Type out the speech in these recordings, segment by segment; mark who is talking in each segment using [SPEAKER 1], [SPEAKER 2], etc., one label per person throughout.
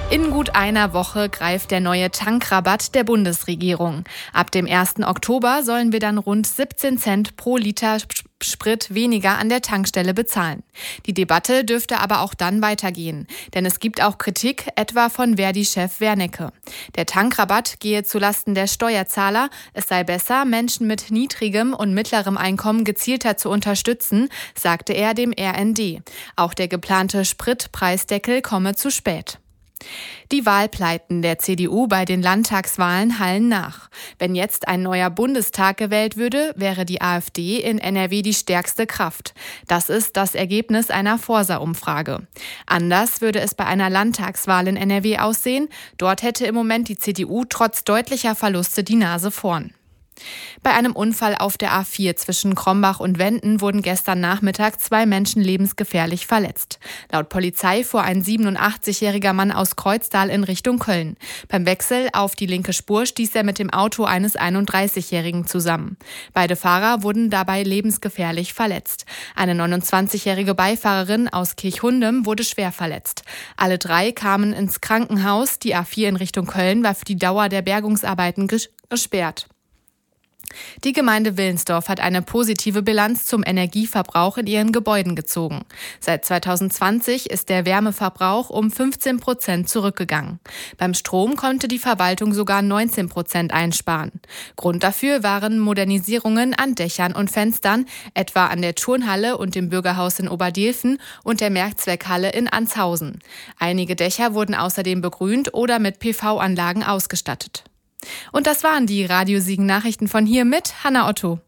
[SPEAKER 1] In gut einer Woche greift der neue Tankrabatt der Bundesregierung. Ab dem 1. Oktober sollen wir dann rund 17 Cent pro Liter Sprit weniger an der Tankstelle bezahlen. Die Debatte dürfte aber auch dann weitergehen, denn es gibt auch Kritik, etwa von Verdi-Chef Wernicke. Der Tankrabatt gehe zulasten der Steuerzahler. Es sei besser, Menschen mit niedrigem und mittlerem Einkommen gezielter zu unterstützen, sagte er dem RND. Auch der geplante Spritpreisdeckel komme zu spät. Die Wahlpleiten der CDU bei den Landtagswahlen hallen nach. Wenn jetzt ein neuer Bundestag gewählt würde, wäre die AfD in NRW die stärkste Kraft. Das ist das Ergebnis einer Forsa-Umfrage. Anders würde es bei einer Landtagswahl in NRW aussehen. Dort hätte im Moment die CDU trotz deutlicher Verluste die Nase vorn. Bei einem Unfall auf der A4 zwischen Krombach und Wenden wurden gestern Nachmittag 2 Menschen lebensgefährlich verletzt. Laut Polizei fuhr ein 87-jähriger Mann aus Kreuztal in Richtung Köln. Beim Wechsel auf die linke Spur stieß er mit dem Auto eines 31-Jährigen zusammen. Beide Fahrer wurden dabei lebensgefährlich verletzt. Eine 29-jährige Beifahrerin aus Kirchhundem wurde schwer verletzt. Alle 3 kamen ins Krankenhaus. Die A4 in Richtung Köln war für die Dauer der Bergungsarbeiten gesperrt. Die Gemeinde Willensdorf hat eine positive Bilanz zum Energieverbrauch in ihren Gebäuden gezogen. Seit 2020 ist der Wärmeverbrauch um 15% zurückgegangen. Beim Strom konnte die Verwaltung sogar 19% einsparen. Grund dafür waren Modernisierungen an Dächern und Fenstern, etwa an der Turnhalle und dem Bürgerhaus in Oberdielfen und der Mehrzweckhalle in Anshausen. Einige Dächer wurden außerdem begrünt oder mit PV-Anlagen ausgestattet. Und das waren die Radio Siegen Nachrichten von hier mit Hanna Otto.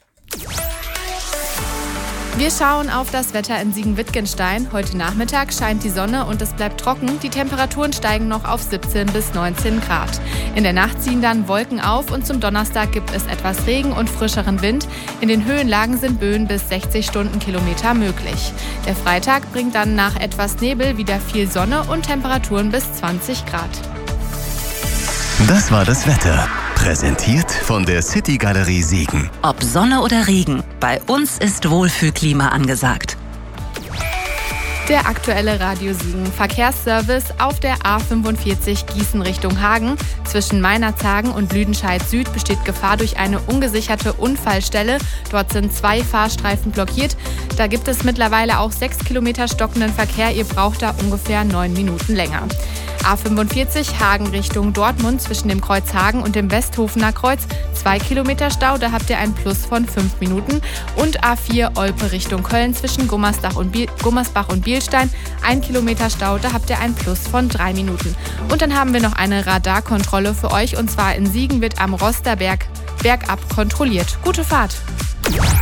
[SPEAKER 1] Wir schauen auf das Wetter in Siegen-Wittgenstein. Heute Nachmittag scheint die Sonne und es bleibt trocken. Die Temperaturen steigen noch auf 17 bis 19 Grad. In der Nacht ziehen dann Wolken auf und zum Donnerstag gibt es etwas Regen und frischeren Wind. In den Höhenlagen sind Böen bis 60 Stundenkilometer möglich. Der Freitag bringt dann nach etwas Nebel wieder viel Sonne und Temperaturen bis 20 Grad.
[SPEAKER 2] Das war das Wetter. Präsentiert von der City Galerie Siegen.
[SPEAKER 3] Ob Sonne oder Regen, bei uns ist Wohlfühlklima angesagt.
[SPEAKER 1] Der aktuelle Radio Siegen Verkehrsservice auf der A45 Gießen Richtung Hagen. Zwischen Meinerzhagen und Lüdenscheid Süd besteht Gefahr durch eine ungesicherte Unfallstelle. Dort sind 2 Fahrstreifen blockiert. Da gibt es mittlerweile auch 6 Kilometer stockenden Verkehr. Ihr braucht da ungefähr 9 Minuten länger. A45 Hagen Richtung Dortmund zwischen dem Kreuz Hagen und dem Westhofener Kreuz 2 Kilometer Stau, da habt ihr ein Plus von 5 Minuten. Und A4 Olpe Richtung Köln zwischen Gummersbach und Bielstein 1 Kilometer Stau, da habt ihr ein Plus von 3 Minuten. Und dann haben wir noch eine Radarkontrolle für euch und zwar in Siegen wird am Rosterberg bergab kontrolliert. Gute Fahrt!